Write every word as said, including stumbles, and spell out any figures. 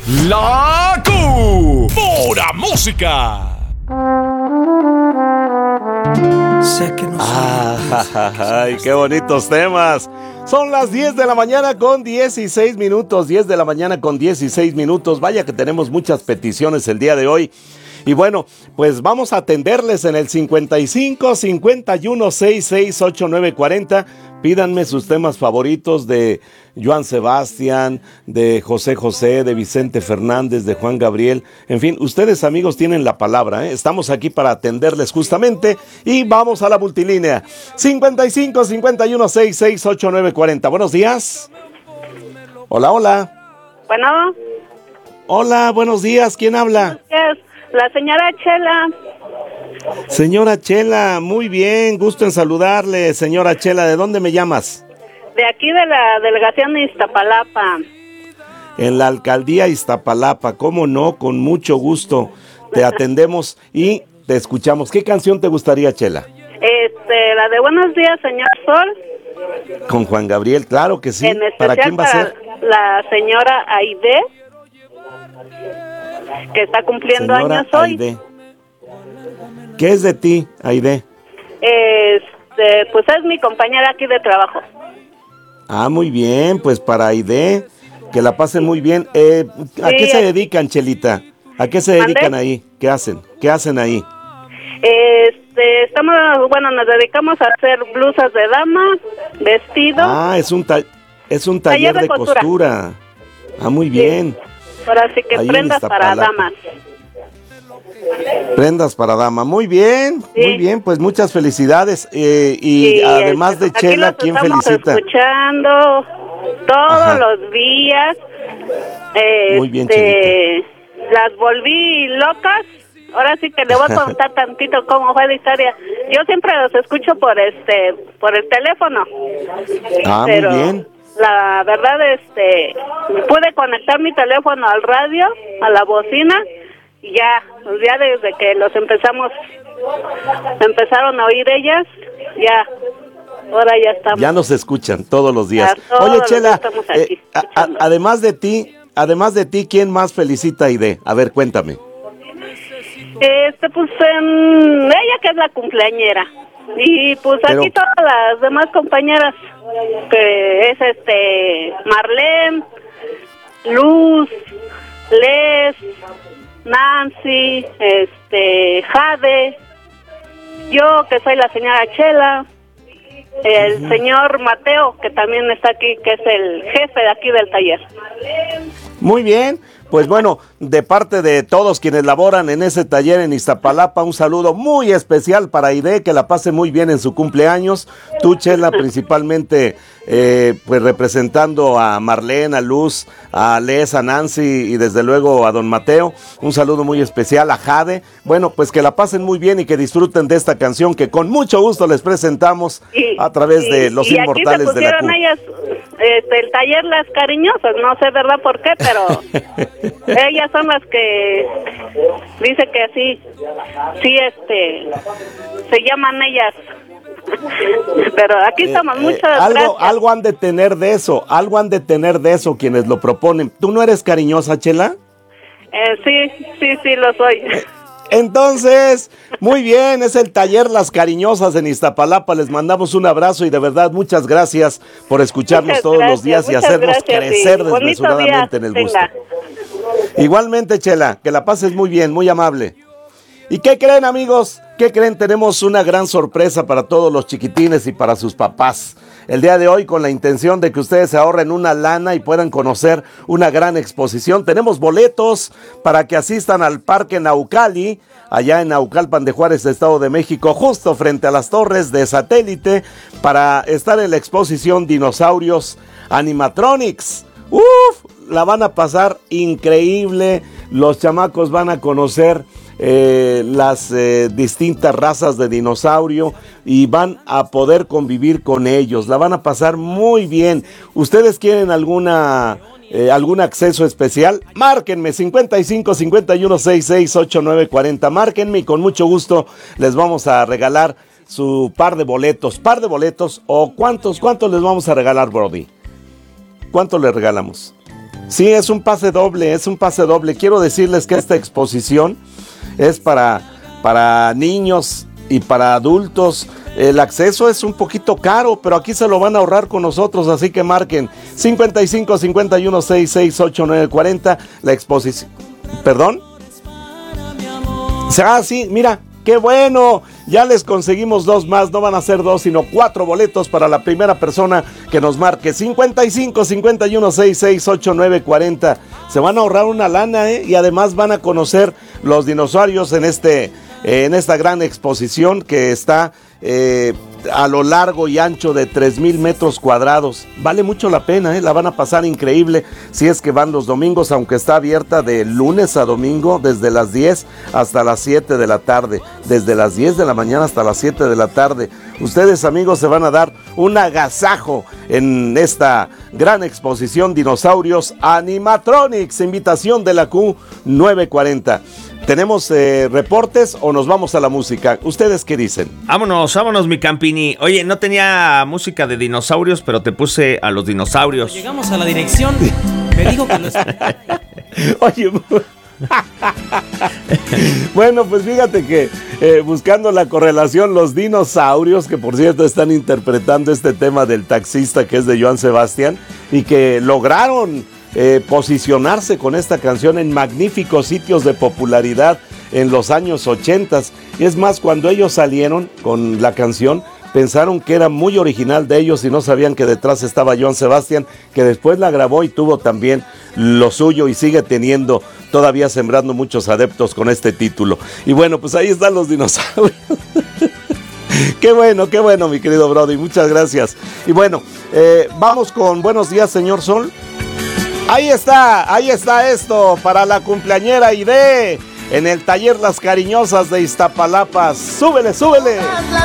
La Q. Pura música. Sé que no Ah, ay, qué bonitos temas. Son las diez de la mañana con dieciséis minutos. diez de la mañana con dieciséis minutos. Vaya que tenemos muchas peticiones el día de hoy. Y bueno, pues vamos a atenderles en el cincuenta y cinco, cincuenta y uno, sesenta y seis, ochenta y nueve, cuarenta. Pídanme sus temas favoritos de Joan Sebastián, de José José, de Vicente Fernández, de Juan Gabriel. En fin, ustedes amigos tienen la palabra, ¿eh? Estamos aquí para atenderles justamente y vamos a la multilínea. cincuenta y cinco, cincuenta y uno, sesenta y seis, ochenta y nueve, cuarenta. Buenos días. Hola, hola. Bueno. Hola, buenos días. ¿Quién habla? Buenos días. La señora Chela. Señora Chela, muy bien, gusto en saludarle. Señora Chela, ¿de dónde me llamas? De aquí de la delegación de Iztapalapa. En la alcaldía Iztapalapa, cómo no, con mucho gusto. Te atendemos y te escuchamos. ¿Qué canción te gustaría, Chela? Este, la de Buenos días, señor Sol. Con Juan Gabriel, claro que sí. En especial ¿Para quién va a ser? La señora Aide, que está cumpliendo Señora años hoy. Aide. ¿Qué es de ti, Aide? Este, pues es mi compañera aquí de trabajo. Ah, muy bien, pues para Aide, que la pasen muy bien. Eh, ¿A Sí, qué se es... dedican, Chelita? ¿A qué se dedican ¿Mande? ahí? ¿Qué hacen? ¿Qué hacen ahí? Este, estamos, bueno, nos dedicamos a hacer blusas de dama, vestidos. Ah, es un, ta- es un taller, Taller de de costura. costura. Ah, muy bien. Ahora sí que Ahí en prendas para Iztapalapa. damas. Prendas para dama. Muy bien, Sí. muy bien. Pues muchas felicidades. Eh, y Sí, además de aquí Chela, los ¿quién estamos felicita? escuchando todos Ajá. los días. Muy bien, Este, las volví locas. Ahora sí que le voy a contar tantito cómo fue la historia. Yo siempre los escucho por este, por el teléfono. Ah, Pero muy bien. la verdad, este, pude conectar mi teléfono al radio, a la bocina, y ya, pues ya desde que los empezamos, empezaron a oír ellas, ya, ahora ya estamos. Ya nos escuchan todos los días. Ya, todos Oye, los Chela, días estamos aquí eh, a- a- escuchando. además de ti, además de ti, ¿quién más felicita a Aide? A ver, cuéntame. Este, pues, em, ella que es la cumpleañera. Y pues Pero- aquí todas las demás compañeras, que es este, Marlene, Luz, Les, Nancy, este, Jade, yo que soy la señora Chela, el señor Mateo, que también está aquí, que es el jefe de aquí del taller. Muy bien, pues bueno, de parte de todos quienes laboran en ese taller en Iztapalapa, un saludo muy especial para Aide, que la pase muy bien en su cumpleaños. Tú, Chela, principalmente, eh, pues representando a Marlene, a Luz, a Les, a Nancy y desde luego a don Mateo. Un saludo muy especial a Jade. Bueno, pues que la pasen muy bien y que disfruten de esta canción que con mucho gusto les presentamos Y, a través y- de Los y Inmortales aquí de se la Q. pusieron ellas, este, el taller Las Cariñosas, no sé verdad por qué, pero ellas son las que dice que sí, sí, este, se llaman ellas. Pero aquí estamos, Eh, muchas algo, gracias. algo han de tener de eso, algo han de tener de eso quienes lo proponen. ¿Tú no eres cariñosa, Chela? Eh, sí, sí, sí, lo soy. Entonces, muy bien, es el taller Las Cariñosas en Iztapalapa. Les mandamos un abrazo y de verdad muchas gracias por escucharnos Muchas todos los gracias, días y muchas hacernos gracias, crecer y bonito desmesuradamente día en el gusto. tenga. Igualmente, Chela, que la pases muy bien, muy amable. ¿Y qué creen, amigos? ¿Qué creen? Tenemos una gran sorpresa para todos los chiquitines y para sus papás. El día de hoy, con la intención de que ustedes se ahorren una lana y puedan conocer una gran exposición, tenemos boletos para que asistan al Parque Naucali, allá en Naucalpan de Juárez, Estado de México, justo frente a las torres de satélite, para estar en la exposición Dinosaurios Animatronics. ¡Uf! La van a pasar increíble. Los chamacos van a conocer eh, las eh, distintas razas de dinosaurio y van a poder convivir con ellos. La van a pasar muy bien. ¿Ustedes quieren alguna eh, algún acceso especial? Márquenme cincuenta y cinco, cincuenta y uno, sesenta y seis, ochenta y nueve, cuarenta. Márquenme y con mucho gusto les vamos a regalar su par de boletos. Par de boletos o cuántos, cuántos les vamos a regalar, Brody. ¿Cuánto le regalamos? Sí, es un pase doble, es un pase doble. Quiero decirles que esta exposición es para, para niños y para adultos. El acceso es un poquito caro, pero aquí se lo van a ahorrar con nosotros, así que marquen cincuenta y cinco, cincuenta y uno, sesenta y seis, ochenta y nueve cuarenta, la exposición. ¿Perdón? Ah, sí, mira, qué bueno, ya les conseguimos dos más, no van a ser dos, sino cuatro boletos para la primera persona que nos marque cincuenta y cinco, cincuenta y uno, sesenta y seis, ochenta y nueve cuarenta. Se van a ahorrar una lana, ¿eh? Y además van a conocer los dinosaurios en este, eh, en esta gran exposición que está eh, a lo largo y ancho de tres mil metros cuadrados. Vale mucho la pena, ¿eh? La van a pasar increíble si es que van los domingos, aunque está abierta de lunes a domingo desde las diez hasta las siete de la tarde, desde las diez de la mañana hasta las siete de la tarde. Ustedes, amigos, se van a dar un agasajo en esta gran exposición Dinosaurios Animatronics, invitación de la Q novecientos cuarenta. ¿Tenemos eh, reportes o nos vamos a la música? ¿Ustedes qué dicen? Vámonos, vámonos, mi Campini. Oye, no tenía música de dinosaurios, pero te puse a los dinosaurios. Llegamos a la dirección. Me dijo que los... Oye, bueno, pues fíjate que eh, buscando la correlación, los dinosaurios, que por cierto están interpretando este tema del taxista que es de Joan Sebastián y que lograron eh, posicionarse con esta canción en magníficos sitios de popularidad en los años ochenta. Y es más, cuando ellos salieron con la canción, pensaron que era muy original de ellos y no sabían que detrás estaba Joan Sebastián, que después la grabó y tuvo también lo suyo y sigue teniendo, todavía sembrando muchos adeptos con este título. Y bueno, pues ahí están los dinosaurios. Qué bueno, qué bueno, mi querido Brody, muchas gracias. Y bueno, eh, vamos con Buenos Días, Señor Sol. Ahí está, ahí está esto para la cumpleañera Aide en el taller Las Cariñosas de Iztapalapa. Súbele, súbele.